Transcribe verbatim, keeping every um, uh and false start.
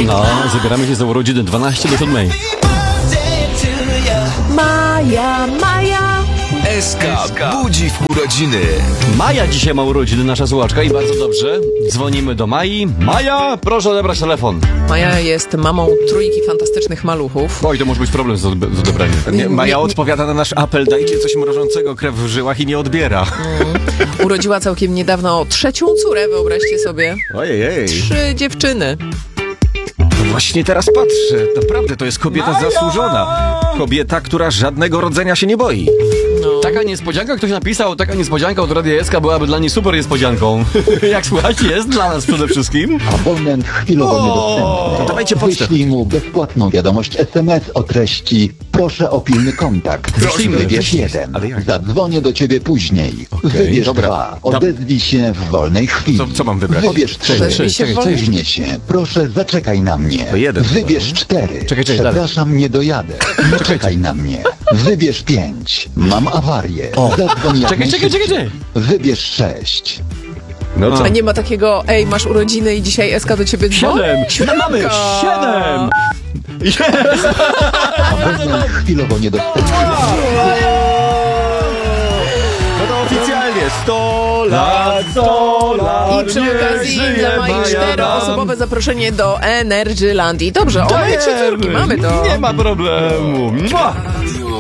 No, zabieramy się za urodziny dwanaście do siódmej. Maja, Maja. S K budzi w urodziny. Maja dzisiaj ma urodziny, nasza słuchaczka, i bardzo dobrze. Dzwonimy do Mai. Maja, proszę odebrać telefon. Maja jest mamą trójki fantastycznych maluchów. Oj, to może być problem z, odb- z odebraniem. Nie, Maja odpowiada na nasz apel, dajcie coś mrożącego, krew w żyłach, i nie odbiera. Mm. Urodziła całkiem niedawno trzecią córę, wyobraźcie sobie. Ojej. Trzy dziewczyny. Właśnie teraz patrzę, naprawdę to jest kobieta Maja! zasłużona. Kobieta, która żadnego rodzenia się nie boi. No. Taka niespodzianka, ktoś napisał, taka niespodzianka od Radia S K byłaby dla niej super niespodzianką. Jak słuchajcie, jest dla nas przede wszystkim. Abonent chwilowo O, niedostępny. to dawajcie pocztę. Wyślij mu bezpłatną wiadomość S M S o treści: proszę o pilny kontakt. Prosimy, Wybierz wyślij. jeden. Ale jak? Zadzwonię do ciebie później. Wybierz dobra. dwa. Odezwij się w wolnej chwili. Co- co mam wybrać? Wybierz trzy. Odezwij się w wolnej Później się. Proszę, zaczekaj na mnie. To jeden. Wybierz cztery. Czekaj, czekaj, dalej. Przepraszam, nie dojadę. Nie czekaj na mnie. Wybierz pięć. Mam awarię. Zadzwoń jak Czekaj, czekaj, czekaj, czekaj. Wybierz sześć. No co? A nie ma takiego, ej, masz urodziny i dzisiaj S K do ciebie dzwoni? Siedem! Siedem mamy! Siedem! Jest! Abonent chwilowo niedostępny. No to oficjalnie sto lat, sto lat. I przy okazji dla Mai czteroosobowe zaproszenie do Energylandii. Dobrze, obaj trzy córki, mamy to. Nie ma problemu. Mua!